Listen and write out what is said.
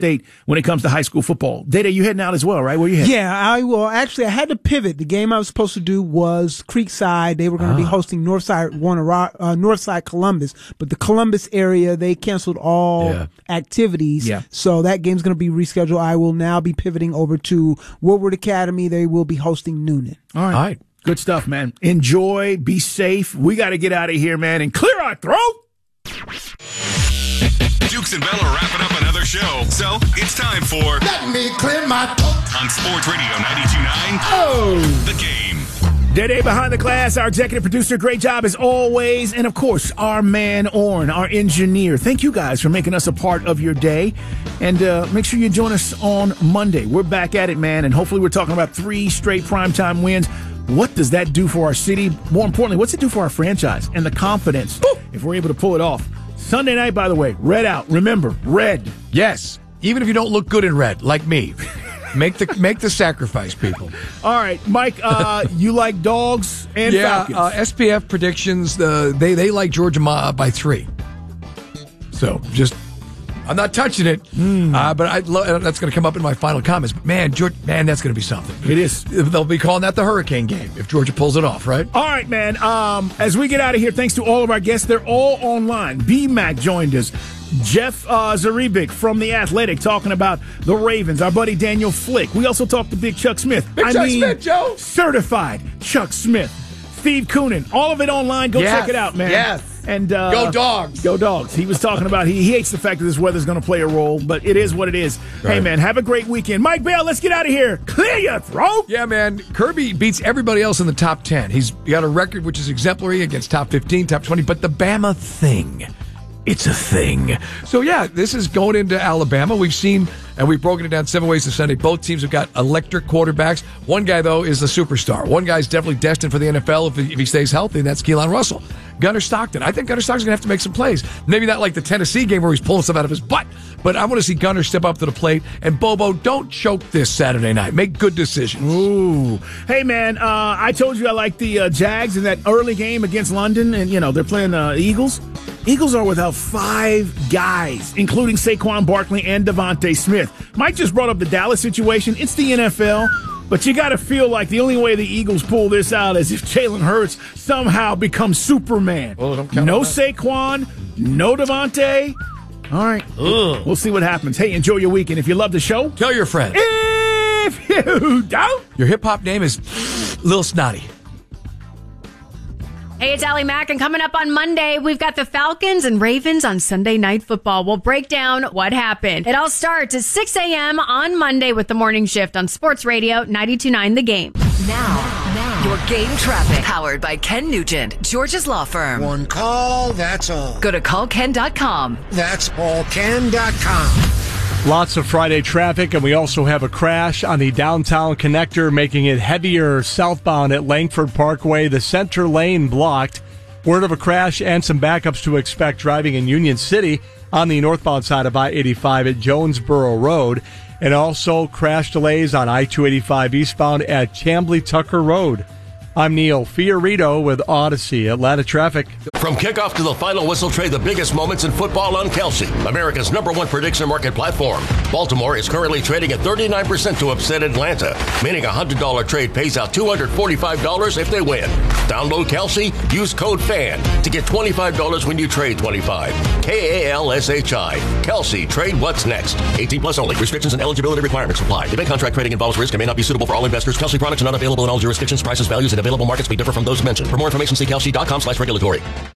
State when it comes to high school football. Dede, you heading out as well, right? Where you heading? Yeah, I will. Actually, I had to pivot. The game I was supposed to do was Creekside. They were going to be hosting Northside Columbus, but the Columbus area, they canceled all activities. Yeah. So that game's going to be rescheduled. I will now be pivoting over to Woodward Academy. They will be hosting Noonan. All right. Good stuff, man. Enjoy. Be safe. We got to get out of here, man, and clear our throat. Dukes and Bell are wrapping up another show, so it's time for Let Me Clear My Throat on Sports Radio 92.9. The Game. Dede behind the glass, our executive producer. Great job as always. And, of course, our man, Orrin, our engineer. Thank you guys for making us a part of your day. And make sure you join us on Monday. We're back at it, man, and hopefully we're talking about 3 straight primetime wins. What does that do for our city? More importantly, what's it do for our franchise and the confidence if we're able to pull it off? Sunday night, by the way, red out. Remember, red. Yes, even if you don't look good in red, like me. Make the sacrifice, people. All right, Mike, you like dogs and Falcons. SPF predictions, they like Georgia by 3. So, I'm not touching it, but that's going to come up in my final comments. But, man, that's going to be something. It is. They'll be calling that the hurricane game if Georgia pulls it off, right? All right, man. As we get out of here, thanks to all of our guests. They're all online. B-Mac joined us. Jeff Zaribik from The Athletic talking about the Ravens. Our buddy Daniel Flick. We also talked to Big Chuck Smith. Chuck Smith, Joe. Certified Chuck Smith. Steve Koonin. All of it online. Go check it out, man. Yes. And go Dogs. Go Dogs. He was talking about he hates the fact that this weather's going to play a role, but it is what it is. Right. Hey, man, have a great weekend. Mike Bell, let's get out of here. Clear your throat. Yeah, man. Kirby beats everybody else in the top 10. He's got a record which is exemplary against top 15, top 20, but the Bama thing. It's a thing. So, yeah, this is going into Alabama. We've seen, and we've broken it down 7 ways to Sunday. Both teams have got electric quarterbacks. One guy, though, is the superstar. One guy's definitely destined for the NFL if he stays healthy, and that's Keelan Russell. Gunnar Stockton. I think Gunnar Stockton's going to have to make some plays. Maybe not like the Tennessee game where he's pulling stuff out of his butt, but I want to see Gunnar step up to the plate. And Bobo, don't choke this Saturday night. Make good decisions. Ooh. Hey, man, I told you I like the Jags in that early game against London, and, they're playing the Eagles. Eagles are without 5 guys, including Saquon Barkley and Devontae Smith. Mike just brought up the Dallas situation. It's the NFL. But you got to feel like the only way the Eagles pull this out is if Jalen Hurts somehow becomes Superman. Well, don't count no Saquon, no Devontae. All right. We'll see what happens. Hey, enjoy your weekend. If you love the show, tell your friends. If you don't, your hip-hop name is Lil Snotty. Hey, it's Allie Mack, and coming up on Monday, we've got the Falcons and Ravens on Sunday Night Football. We'll break down what happened. It all starts at 6 a.m. on Monday with the morning shift on Sports Radio 92.9 The Game. Now, your game traffic. Powered by Ken Nugent, George's Law Firm. One call, that's all. Go to callken.com. That's allken.com. Lots of Friday traffic, and we also have a crash on the downtown connector, making it heavier southbound at Langford Parkway. The center lane blocked. Word of a crash and some backups to expect driving in Union City on the northbound side of I-85 at Jonesboro Road. And also crash delays on I-285 eastbound at Chamblee-Tucker Road. I'm Neil Fiorito with Odyssey Atlanta Traffic. From kickoff to the final whistle, trade the biggest moments in football on Kelsey, America's #1 prediction market platform. Baltimore is currently trading at 39% to upset Atlanta, meaning a $100 trade pays out $245 if they win. Download Kelsey, use code FAN to get $25 when you trade 25. KALSHI. Kelsey, trade what's next. 18 plus only. Restrictions and eligibility requirements apply. Event contract trading involves risk and may not be suitable for all investors. Kelsey products are not available in all jurisdictions. Prices, values, and available markets may differ from those mentioned. For more information, see kelsey.com/regulatory.